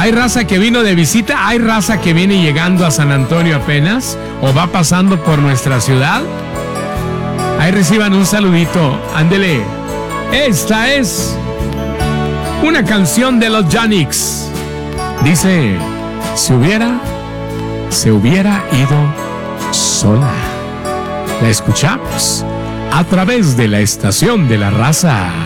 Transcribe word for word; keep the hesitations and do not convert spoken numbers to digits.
Hay raza que vino de visita, hay raza que viene llegando a San Antonio apenas o va pasando por nuestra ciudad. Ahí reciban un saludito, ándele. Esta es una canción de los Yanix. Dice, si hubiera, se hubiera ido sola. La escuchamos a través de la estación de la raza.